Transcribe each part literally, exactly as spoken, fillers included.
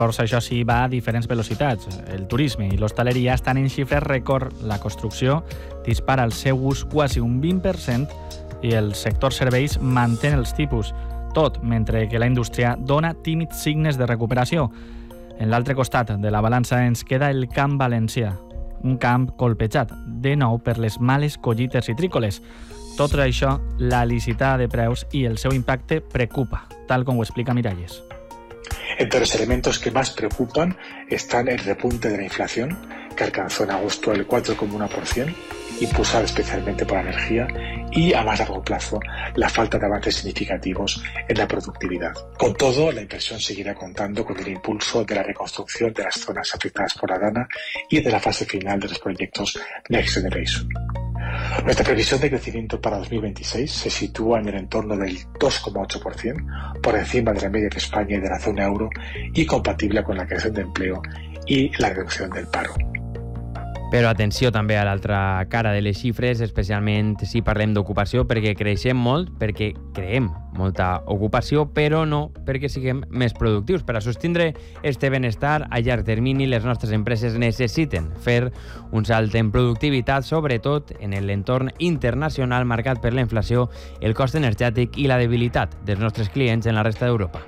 Força, això sí, va a diferents velocitats. El turisme i l'hostaleria estan en xifres rècord, la construcció dispara el seu ús quasi un vint per cent i el sector serveis mantén els tipus, tot mentre que la indústria dona tímids signes de recuperació. En l'altre costat de la balança ens queda el camp valencià, un camp colpejat de nou per les males collites citrícoles. Tot això, la licitada de preus y el seu impacte preocupa, tal como explica Miralles. Entre los elementos que más preocupan están el repunte de la inflación, que alcanzó en agosto el cuatro coma uno por ciento, impulsada especialmente por la energía, y a más largo plazo la falta de avances significativos en la productividad. Con todo, la inversión seguirá contando con el impulso de la reconstrucción de las zonas afectadas por la Dana y de la fase final de los proyectos Next Generation. Nuestra previsión de crecimiento para dos mil veintiséis se sitúa en el entorno del dos coma ocho por ciento, por encima de la media de España y de la zona euro y compatible con la creación de empleo y la reducción del paro. Però atenció també a l'altra cara de les xifres, especialment si parlem d'ocupació, perquè creixem molt, perquè creem molta ocupació, però no perquè siguem més productius. Per a sostindre este benestar a llarg termini, les nostres empreses necessiten fer un salt en productivitat, sobretot en l'entorn internacional marcat per la inflació, el cost energètic i la debilitat dels nostres clients en la resta d'Europa.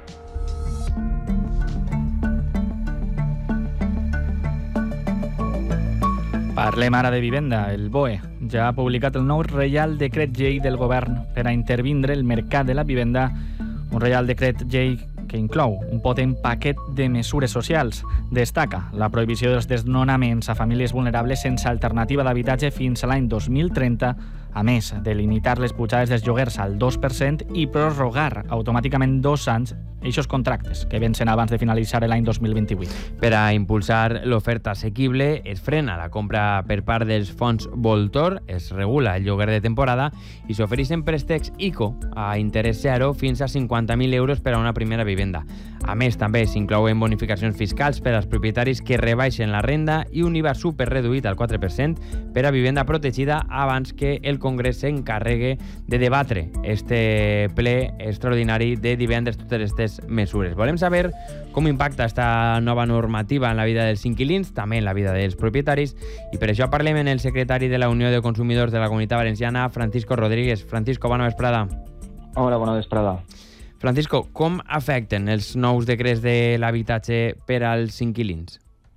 Parlem ara de vivenda. El B O E ja ha publicat el nou Reial Decret Llei del Govern per a intervindre el mercat de la vivenda, un Reial Decret Llei que inclou un potent paquet de mesures socials. Destaca la prohibició dels desnonaments a famílies vulnerables sense alternativa d'habitatge fins a l'any dos mil trenta, a més de limitar les pujades dels lloguers al dos per cent i prorrogar automàticament dos anys aquests contractes que vencen abans de finalitzar l'any dos mil vint-i-vuit. Per a impulsar l'oferta assequible, es frena la compra per part dels fons Voltor, es regula el lloguer de temporada i s'ofereixen préstecs ICO a interès zero fins a cinquanta mil euros per a una primera vivenda. A més, també s'inclouen bonificacions fiscals per als propietaris que rebaixen la renda i un I V A superreduït al quatre per cent per a vivenda protegida abans que el Congrés s'encarregue de debatre este ple extraordinari de divendres totes aquestes mesures. Volem saber com impacta esta nova normativa en la vida dels inquilins, també en la vida dels propietaris, i per això parlem amb el secretari de la Unió de Consumidors de la Comunitat Valenciana, Francisco Rodríguez. Francisco, bona vesprada. Hola, bona vesprada. Francisco, com afecten els nous decrets de l'habitatge per als inquilins?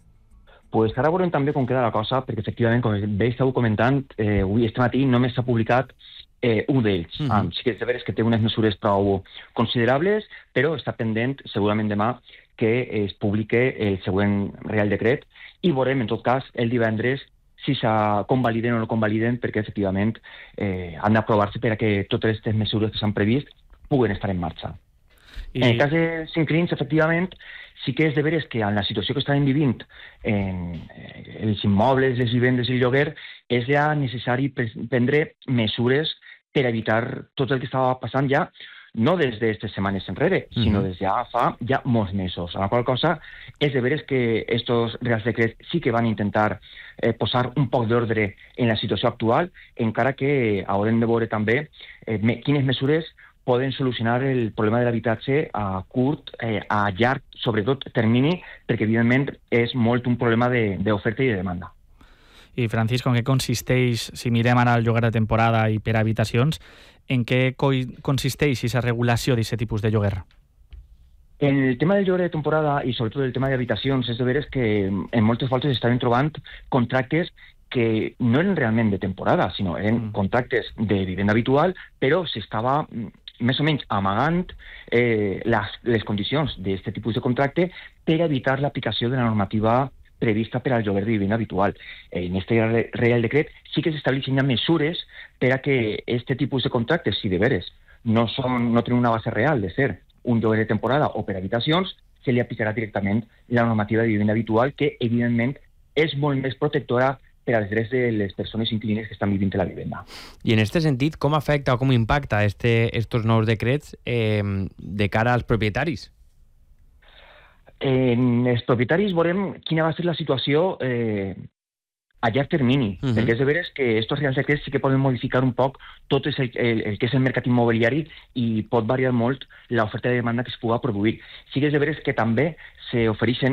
Pues ara veurem també com queda la cosa, perquè efectivament, com bé estàu comentant, eh, avui, este matí, només s'ha publicat eh, un d'ells. Uh-huh. um, sí que és de veres que té unes mesures prou considerables, però està pendent, segurament demà, que es publique el següent Real Decret i veurem, en tot cas, el divendres si s'ha convaliden o no convaliden, perquè efectivament eh, han d'aprovar-se per a que totes aquestes mesures que s'han previst puguen estar en marxa. I... En el cas dels inquilins, efectivament, sí que és de veres que en la situació que estàvem vivint en els immobles, les vivendes i el lloguer, és ja necessari prendre mesures per evitar tot el que estava passant ja, no des d'aquestes setmanes enrere, uh-huh. sinó des ja fa ja molts mesos. A la qual cosa és de veres que estos Reals Decrets sí que van intentar eh, posar un poc d'ordre en la situació actual, encara que haurem de veure també eh, me, quines mesures poden solucionar el problema de l'habitatge a curt, eh, a llarg, sobretot termini, perquè evidentment és molt un problema d'oferta i de demanda. I Francisco, en què consisteix, si mirem ara el lloguer de temporada i per habitacions, en què consisteix aquesta regulació d'aquest tipus de lloguer? En el tema del lloguer de temporada i sobretot el tema d'habitacions, és de veres que en moltes voltes estaven trobant contractes que no eren realment de temporada, sinó eren mm. contractes de vivenda habitual, però s'estava més o menys amagant eh, les, les condicions d'aquest tipus de contracte per evitar l'aplicació de la normativa prevista per al lloguer de vivenda habitual. En este Real Decret sí que s'estableixen ja mesures per a que aquest tipus de contractes, si de veres no, són, no tenen una base real de ser un lloguer de temporada o per habitacions, se li aplicarà directament la normativa de vivenda habitual, que evidentment és molt més protectora per als drets de les persones inquilines que estan vivint a la vivenda. I en aquest sentit, com afecta o com impacta este, estos nous decrets eh, de cara als propietaris? En els propietaris veurem quina va ser la situació eh, a llarg termini, uh-huh. perquè és de veres que estos Reals Decrets sí que poden modificar un poc tot el, el, el que és el mercat immobiliari i pot variar molt l'oferta de demanda que es pugui produir. Sí que és de veres que també s'ofereixen